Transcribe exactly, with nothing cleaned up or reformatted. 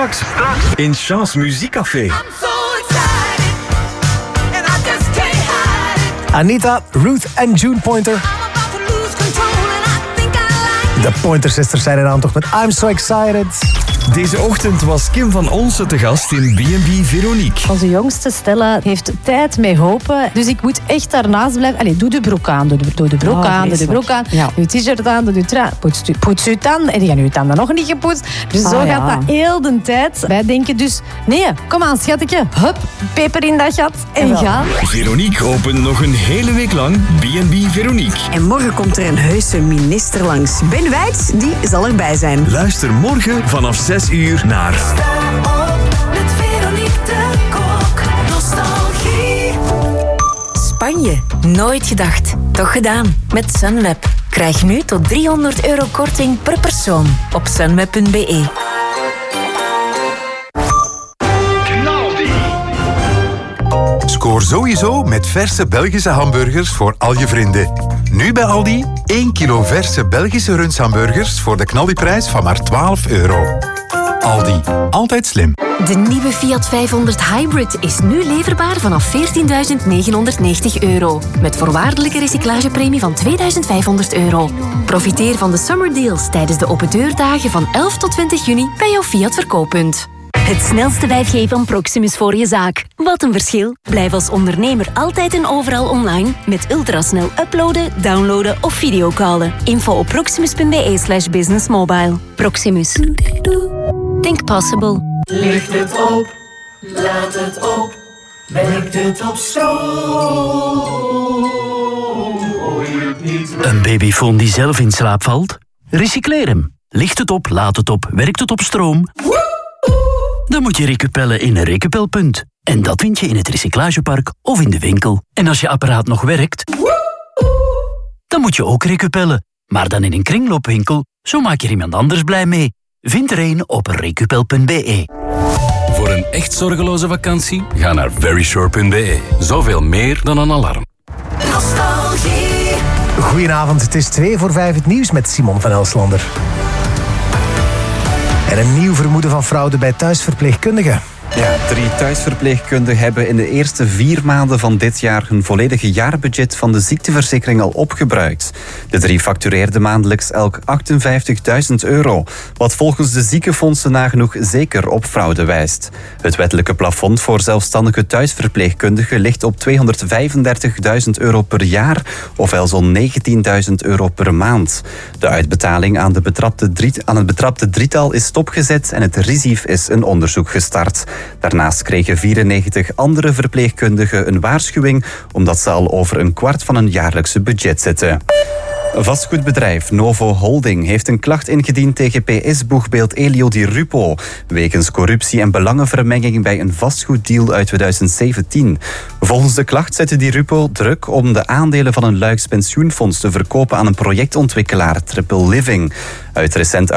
Straks, straks in Chance Muziekcafé. Anita, Ruth en June Pointer. De Pointer Sisters zijn eraan toch met I'm So Excited. Deze ochtend was Kim van Olsen te gast in B en B Veronique. Onze jongste Stella heeft tijd met hopen. Dus ik moet echt daarnaast blijven. Allee, doe de broek aan. Doe de, doe de broek Oh, aan. Doe de broek aan. Ja. Doe je t-shirt aan. Doe je trui. Poets, poets je tanden. En die gaan je tanden nog niet gepoetst. Dus Ah, zo ja. gaat dat heel de tijd. Wij denken dus, nee, kom aan schatje. Hup, peper in dat gat. En Jawel. gaan. Veronique opent nog een hele week lang B en B Veronique. En morgen komt er een heuse minister langs. Ben Wijts, die zal erbij zijn. Luister morgen vanaf zes uur naar Met Veronique de Kok. Nostalgie. Spanje. Nooit gedacht. Toch gedaan. Met Sunweb. Krijg nu tot driehonderd euro korting per persoon op sunweb punt be. Scoor sowieso met verse Belgische hamburgers voor al je vrienden. Nu bij Aldi één kilo verse Belgische rundshamburgers voor de knaldiprijs van maar twaalf euro. Aldi, altijd slim. De nieuwe Fiat vijfhonderd Hybrid is nu leverbaar vanaf veertienduizend negenhonderdnegentig euro. Met voorwaardelijke recyclagepremie van tweeduizend vijfhonderd euro. Profiteer van de summer deals tijdens de open deurdagen van elf tot twintig juni bij jouw Fiat verkooppunt. Het snelste vijf G van Proximus voor je zaak. Wat een verschil. Blijf als ondernemer altijd en overal online met ultrasnel uploaden, downloaden of videocallen. Info op proximus punt be slash business mobile. Proximus. Think possible. Licht het op, laat het op, werkt het op stroom. Hoor je het niet? Een babyfoon die zelf in slaap valt? Recycleer hem. Licht het op, laat het op, werkt het op stroom? Dan moet je recupellen in een recupelpunt. En dat vind je in het recyclagepark of in de winkel. En als je apparaat nog werkt, dan moet je ook recupellen. Maar dan in een kringloopwinkel, zo maak je er iemand anders blij mee. Vind er een op recupel punt be. Voor een echt zorgeloze vakantie, ga naar verisure punt be. Zoveel meer dan een alarm. Nostalgie. Goedenavond, het is twee voor vijf het nieuws met Simon van Elslander. En een nieuw vermoeden van fraude bij thuisverpleegkundigen. Ja, drie thuisverpleegkundigen hebben in de eerste vier maanden van dit jaar hun volledige jaarbudget van de ziekteverzekering al opgebruikt. De drie factureerden maandelijks elk achtenvijftigduizend euro, wat volgens de ziekenfondsen nagenoeg zeker op fraude wijst. Het wettelijke plafond voor zelfstandige thuisverpleegkundigen ligt op tweehonderdvijfendertigduizend euro per jaar, ofwel zo'n negentienduizend euro per maand. De uitbetaling aan, de betrapte drie, aan het betrapte drietal is stopgezet en het R I S I V is een onderzoek gestart. Daarnaast kregen vierennegentig andere verpleegkundigen een waarschuwing omdat ze al over een kwart van hun jaarlijkse budget zitten. Vastgoedbedrijf Novo Holding heeft een klacht ingediend tegen P S-boegbeeld Elio Di Rupo wegens corruptie en belangenvermenging bij een vastgoeddeal uit tweeduizend zeventien. Volgens de klacht zette Di Rupo druk om de aandelen van een Luiks pensioenfonds te verkopen aan een projectontwikkelaar, Triple Living. Uit recent